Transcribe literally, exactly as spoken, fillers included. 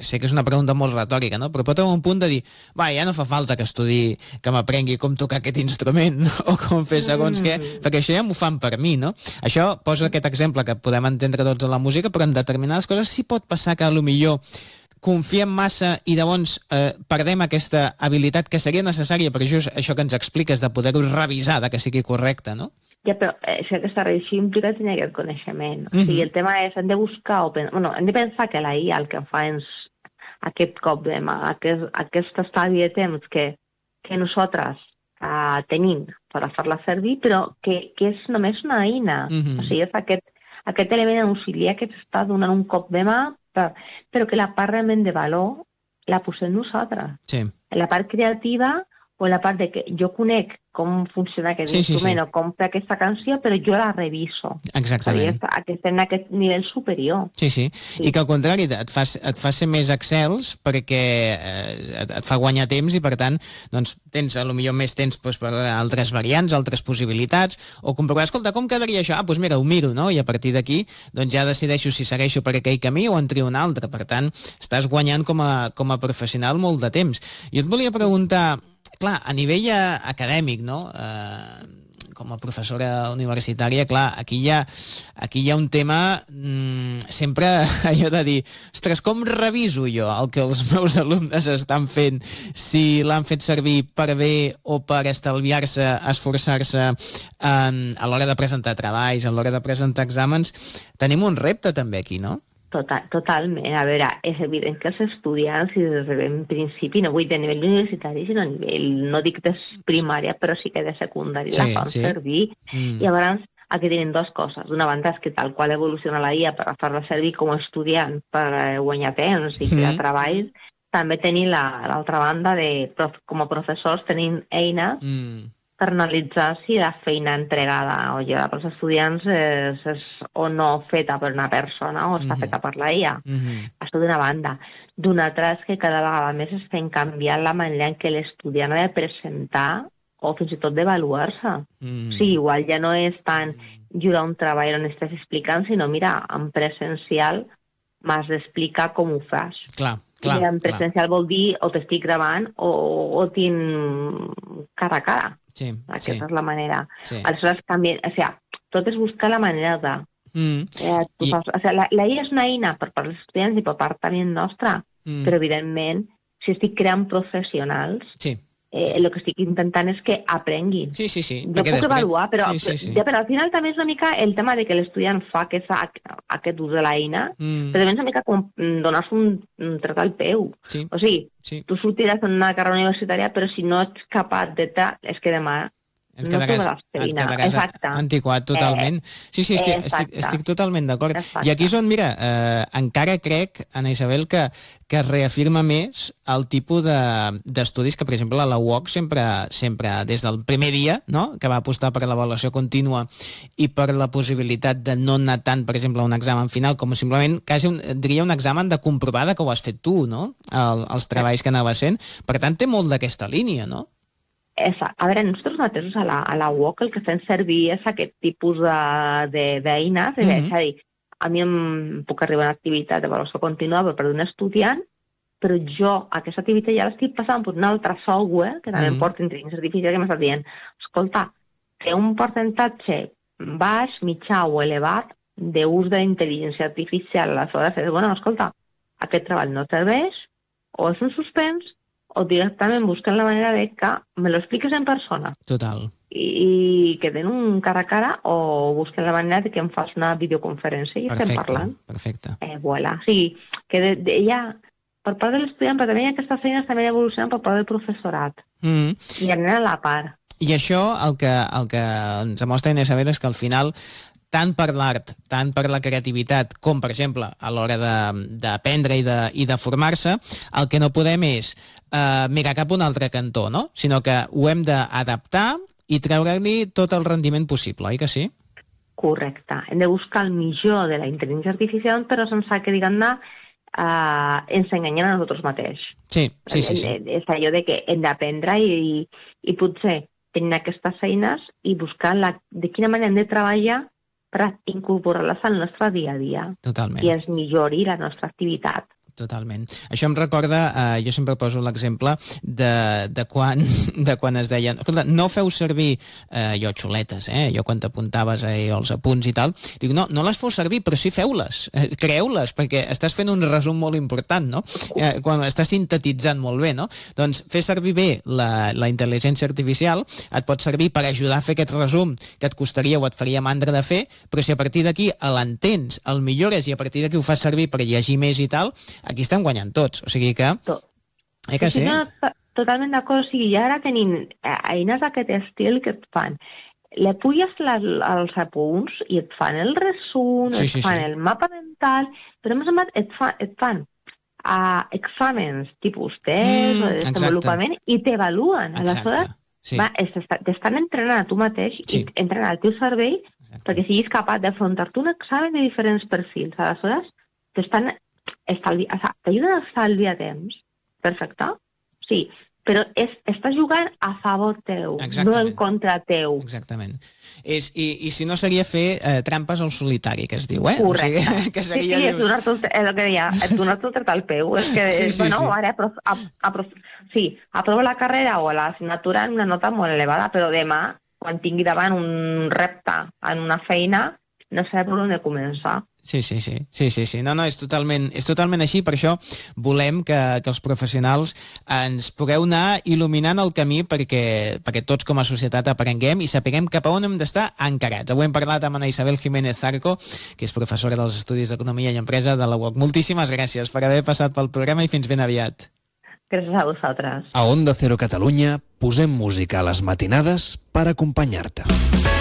sé que és una pregunta molt retòrica, no? Però pot haver un punt de dir, va, ja no fa falta que estudi, que m'aprengui com tocar aquest instrument o com fer segons mm. què, perquè això ja m'ho fan per mi, no? Això posa aquest exemple que podem entendre tots en la música, però en determinades coses sí pot passar que a lo millor confiem massa i llavors eh, perdem aquesta habilitat que seria necessària per just això que ens expliques de poder-ho revisar, de que sigui correcte, no? Ja, però eh, si aquesta revisió implica tenir aquest coneixement. O sigui, el tema és, hem de buscar, o pen... bueno, hem de pensar que la I A el que fa és aquest cop de mà, aquest, aquest estadi de temps que, que nosaltres uh, tenim per fer-la servir, però que, que és només una eina. Mm-hmm. O sigui, és aquest, aquest element auxiliar que t'està donant un cop de mà, per... però que la part realment de valor la posem nosaltres. Sí. La part creativa o la part de que jo conec com funciona aquest sí, instrument sí, sí. o com fer aquesta canció, però jo la reviso. Exactament. O sigui, estem en aquest nivell superior. Sí, sí, sí. I que al contrari et fa, et fa ser més excels perquè eh, et, et fa guanyar temps i per tant doncs, tens a lo millor més temps doncs, per altres variants, altres possibilitats, o comprovar, escolta, com quedaria això? Ah, doncs mira, ho miro, no? I a partir d'aquí doncs ja decideixo si segueixo per aquell camí o en trio un altre. Per tant, estàs guanyant com a, com a professional molt de temps. Jo et volia preguntar, clar, a nivell acadèmic, no? Eh, com a professora universitària, clar, aquí hi ha, aquí hi ha un tema mmm, sempre allò de dir, ostres, com reviso jo el que els meus alumnes estan fent, si l'han fet servir per bé o per estalviar-se, esforçar-se en, a l'hora de presentar treballs, a l'hora de presentar exàmens. Tenim un repte també aquí, no? Total, totalment. A veure, és evident que els estudiants, i des de ben principi, no vull de nivell universitari, sinó a nivell, no dic de primària, però sí que de secundària, sí, la fan sí. servir. Mm. I llavors, aquí tenim dues coses. D'una banda és que tal qual evoluciona la I A per fer-la servir com a estudiant per guanyar temps i crear mm. treballs, també tenim l'altra la, banda de, com a professors, tenim eines mm. per analitzar si la feina entregada o llevada pels estudiants és, és o no feta per una persona o està mm-hmm. feta per la I A. Mm-hmm. Això d'una banda. D'una altra és que cada vegada més estem canviant la manera en què l'estudiant ha de presentar o fins i tot d'avaluar-se. Mm-hmm. Sí, igual ja no és tant jurar un treball on estàs explicant, sinó, mira, en presencial m'has d'explicar com ho fas. Clar. Clar, I en presencial clar. Vol dir o t'estic gravant o, o tinc cara a cara. Sí, Aquesta sí. és la manera. Sí. Aleshores, també, o sigui, tot és buscar la manera de... Mm. Eh, I... fas, o sigui, la, la I A és una eina per part dels estudiants i per part també nostra, mm. però, evidentment, si estic creant professionals, sí. eh, el que estic intentant és que aprenguin. Sí, sí, sí. Jo puc després... avaluar, però, sí, sí, sí. Ja, però al final també és una mica el tema de que l'estudiant fa aquest, aquest ús de l'eina, mm. però també és una mica com donar-se un, un tret al peu. Sí. O sigui, sí. tu sortiràs en una carrera universitària, però si no ets capaç de... És que demà et no quedaràs, et quedaràs antiquat totalment. Eh, sí, sí, estic, estic, estic totalment d'acord. I aquí és on, mira, eh, encara crec, Anna Isabel, que, que es reafirma més el tipus d'estudis de, que, per exemple, la U O C sempre, sempre des del primer dia, no?, que va apostar per l'avaluació contínua i per la possibilitat de no anar tant, per exemple, a un examen final, com simplement, quasi, un, diria, un examen de comprovada que ho has fet tu, no?, el, els treballs que anaves fent. Per tant, té molt d'aquesta línia, no? A veure, nosaltres mateixos a la, a la U O C el que fem servir és aquest tipus d'eines, de, de, mm-hmm. és a dir, a mi em puc arribar a una activitat d'avaluació contínua per part d'un estudiant, però jo aquesta activitat ja l'estic passant per un altre software que també mm-hmm. em porta intel·ligència artificial que m'està dient, escolta, té un percentatge baix, mitjà o elevat d'ús de la intel·ligència artificial a les hores de, bueno, escolta, aquest treball no serveix, o és un suspens, o directament busquen la manera de que me lo expliques en persona. Total. I, i que den un cara a cara o busquen la manera de que em fas una videoconferència i perfecte, estem parlant. Perfecte. Eh, voilà. O sigui, que de, de, ja, per part de l'estudiant, però també aquestes feines també evolucionen per part del professorat. Mm. I anem a la part. I això el que, el que ens mostra Inés Saber és que al final tant per l'art, tant per la creativitat, com, per exemple, a l'hora d'aprendre i de, i de formar-se, el que no podem és eh, mirar cap a un altre cantó, no? Sinó que ho hem d'adaptar i treure-li tot el rendiment possible, oi que sí? Correcte. Hem de buscar el millor de la intel·ligència artificial, però sense que, diguem-ne, eh, ens enganyem a nosaltres mateix. Sí, sí, sí. sí. És allò de que hem d'aprendre i, i, i potser tenir aquestes eines i buscar la, de quina manera hem de treballar per incorporar-les al nostre dia a dia. Totalment. I ens millori la nostra activitat. Totalment. Això em recorda, eh, jo sempre poso l'exemple de, de, quan, de quan es deien, escolta, no feu servir, eh, jo xuletes, eh, jo quan t'apuntaves eh, els apunts i tal, dic, no, no les feu servir, però sí feu-les, eh, creu-les, perquè estàs fent un resum molt important, no? Eh, quan estàs sintetitzant molt bé, no? Doncs fer servir bé la, la intel·ligència artificial et pot servir per ajudar a fer aquest resum que et costaria o et faria mandra de fer, però si a partir d'aquí l'entens, el millores i a partir d'aquí ho fas servir per llegir més i tal, aquí estem guanyant tots, o sigui que... Eh que sí? No, totalment d'acord, o sigui, ja ara tenim eines d'aquest estil que et fan. Le puges les, els apunts i et fan el resum, sí, et sí, fan sí. el mapa mental, però a més a més et, fa, et fan uh, exàmens tipus test mm, o de desenvolupament exacte. I t'evaluen. Aleshores, sí. va, t'estan entrenant a tu mateix sí. i entrenant el teu cervell exacte. Perquè siguis capaç d'afrontar-te un examen de diferents perfils. Aleshores, t'estan estalvi... o sigui, t'ajuden a estalviar temps. Perfecte? Sí, però és, estàs jugant a favor teu, exactament. No en contra teu. Exactament. És, i, I si no seria fer eh, trampes al solitari, que es diu, eh? Correcte. O sigui, que seria... Sí, sí, és donar-te el, el que deia, et donar-te el tret al peu. És que, sí, sí, bueno, sí. Ara, aprof, aprof, sí, aprovo la carrera o l'assignatura en una nota molt elevada, però demà, quan tingui davant un repte en una feina, no sé per on he començar. Sí, sí, sí, sí, sí, sí. No, no, és totalment, és totalment així, per això volem que, que els professionals ens pugueu anar il·luminant el camí perquè, perquè tots com a societat aprenguem i sapiguem cap a on hem d'estar encarats. Avui hem parlat amb Ana Isabel Jiménez Zarco, que és professora dels Estudis d'Economia i Empresa de la U O C. Moltíssimes gràcies per haver passat pel programa i fins ben aviat. Gràcies a vosaltres. A Onda Cero Catalunya posem música a les matinades per acompanyar-te.